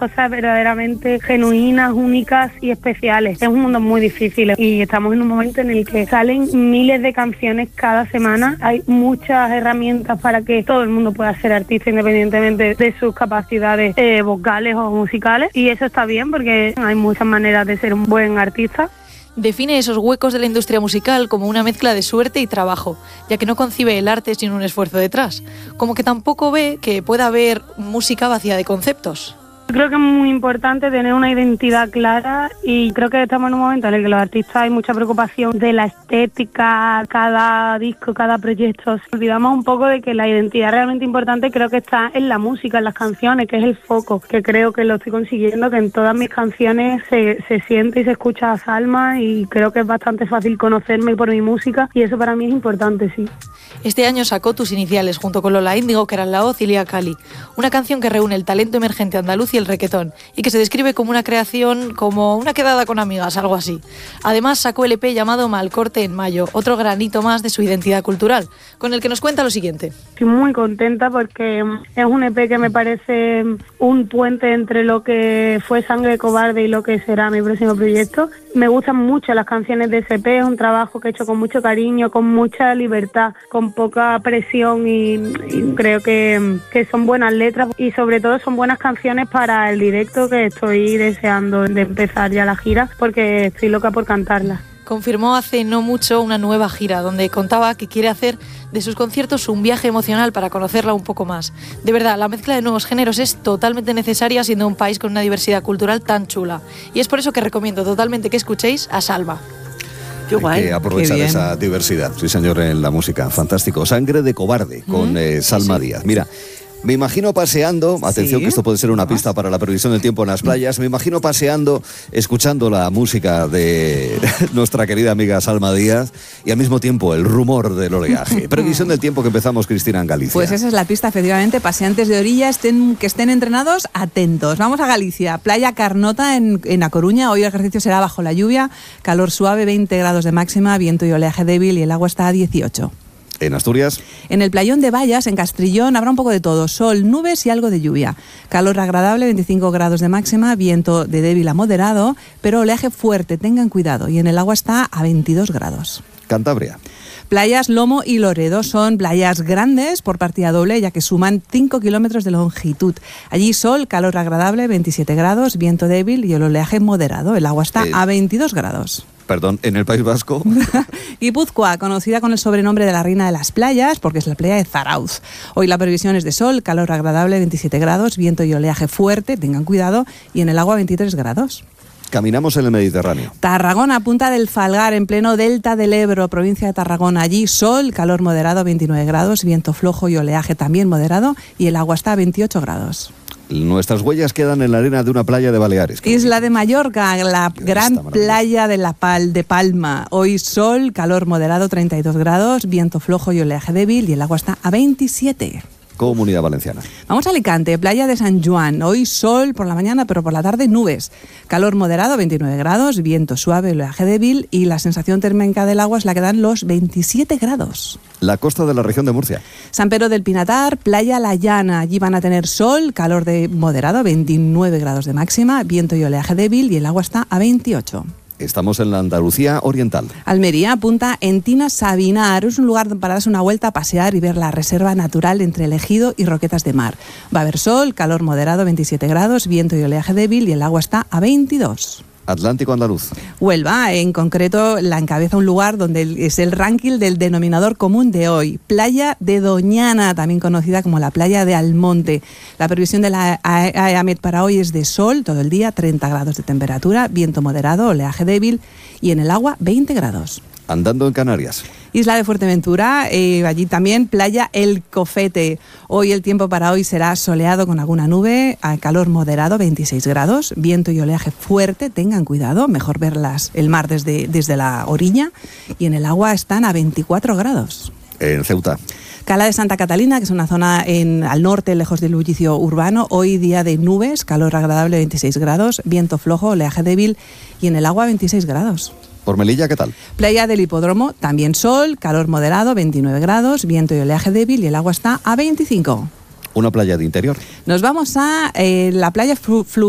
cosas verdaderamente genuinas, únicas y especiales. Es un mundo muy difícil y estamos en un momento en el que salen miles de canciones cada semana. Hay muchas herramientas para que todo el mundo pueda ser artista independientemente de sus capacidades vocales o musicales, y eso está bien porque hay muchas maneras de ser un buen artista. Define esos huecos de la industria musical como una mezcla de suerte y trabajo, ya que no concibe el arte sin un esfuerzo detrás, como que tampoco ve que pueda haber música vacía de conceptos. Creo que es muy importante tener una identidad clara, y creo que estamos en un momento en el que los artistas hay mucha preocupación de la estética, cada disco, cada proyecto. Olvidamos un poco de que la identidad realmente importante creo que está en la música, en las canciones, que es el foco, que creo que lo estoy consiguiendo, que en todas mis canciones se siente y se escucha a Salma, y creo que es bastante fácil conocerme por mi música, y eso para mí es importante, sí. Este año sacó Tus Iniciales junto con Lola Índigo, que eran la voz, y Lía Cali, una canción que reúne el talento emergente andaluz y el requetón, y que se describe como una creación, como una quedada con amigas, algo así. Además sacó el EP llamado Malcorte en mayo, otro granito más de su identidad cultural, con el que nos cuenta lo siguiente. Estoy muy contenta porque es un EP que me parece un puente entre lo que fue Sangre de Cobarde y lo que será mi próximo proyecto. Me gustan mucho las canciones de ese EP, es un trabajo que he hecho con mucho cariño, con mucha libertad, con poca presión, y creo que son buenas letras y sobre todo son buenas canciones para el directo, que estoy deseando de empezar ya la gira porque estoy loca por cantarla. Confirmó hace no mucho una nueva gira donde contaba que quiere hacer de sus conciertos un viaje emocional para conocerla un poco más. De verdad, la mezcla de nuevos géneros es totalmente necesaria siendo un país con una diversidad cultural tan chula. Y es por eso que recomiendo totalmente que escuchéis a Salma. Qué guay, hay que aprovechar esa diversidad, sí señor, en la música. Fantástico. Sangre de Cobarde con Salma Díaz. Mira, me imagino paseando, atención que esto puede ser una pista para la previsión del tiempo en las playas, me imagino paseando, escuchando la música de nuestra querida amiga Salma Díaz y al mismo tiempo el rumor del oleaje. Previsión del tiempo que empezamos, Cristina, en Galicia. Pues esa es la pista, efectivamente, paseantes de orilla, que estén entrenados, atentos. Vamos a Galicia, Playa Carnota en A Coruña, hoy el ejercicio será bajo la lluvia, calor suave, 20 grados de máxima, viento y oleaje débil y el agua está a 18. ¿En Asturias? En el Playón de Vallas, en Castrillón, habrá un poco de todo. Sol, nubes y algo de lluvia. Calor agradable, 25 grados de máxima, viento de débil a moderado, pero oleaje fuerte, tengan cuidado. Y en el agua está a 22 grados. Cantabria. Playas Lomo y Loredo son playas grandes por partida doble, ya que suman 5 kilómetros de longitud. Allí sol, calor agradable, 27 grados, viento débil y el oleaje moderado. El agua está a 22 grados. Perdón, en el País Vasco. Guipúzcoa, conocida con el sobrenombre de la reina de las playas, porque es la playa de Zarauz. Hoy la previsión es de sol, calor agradable, 27 grados, viento y oleaje fuerte, tengan cuidado, y en el agua 23 grados. Caminamos en el Mediterráneo. Tarragona, Punta del Falgar, en pleno delta del Ebro, provincia de Tarragona. Allí sol, calor moderado, 29 grados, viento flojo y oleaje también moderado, y el agua está a 28 grados. Nuestras huellas quedan en la arena de una playa de Baleares. Isla de Mallorca, la gran playa de Palma. Hoy sol, calor moderado, 32 grados, viento flojo y oleaje débil, y el agua está a 27. Comunidad Valenciana. Vamos a Alicante, playa de San Juan. Hoy sol por la mañana, pero por la tarde nubes. Calor moderado, 29 grados, viento suave, oleaje débil, y la sensación térmica del agua es la que dan los 27 grados. La costa de la región de Murcia. San Pedro del Pinatar, playa La Llana. Allí van a tener sol, calor de moderado, 29 grados de máxima, viento y oleaje débil, y el agua está a 28. Estamos en la Andalucía oriental. Almería, Punta Entina Sabinar. Es un lugar para darse una vuelta a pasear y ver la reserva natural entre el ejido y Roquetas de Mar. Va a haber sol, calor moderado, 27 grados, viento y oleaje débil, y el agua está a 22. Atlántico andaluz. Huelva, en concreto, la encabeza un lugar donde es el ranking del denominador común de hoy. Playa de Doñana, también conocida como la playa de Almonte. La previsión de la AEMET para hoy es de sol todo el día, 30 grados de temperatura, viento moderado, oleaje débil, y en el agua 20 grados. Andando en Canarias. Isla de Fuerteventura, allí también playa El Cofete. Hoy el tiempo para hoy será soleado con alguna nube, a calor moderado, 26 grados, viento y oleaje fuerte, tengan cuidado, mejor ver el mar desde la orilla, y en el agua están a 24 grados. En Ceuta. Cala de Santa Catalina, que es una zona al norte, lejos del bullicio urbano. Hoy día de nubes, calor agradable, 26 grados, viento flojo, oleaje débil, y en el agua 26 grados. Por Melilla, ¿qué tal? Playa del Hipódromo, también sol, calor moderado, 29 grados, viento y oleaje débil, y el agua está a 25. Una playa de interior. Nos vamos a la playa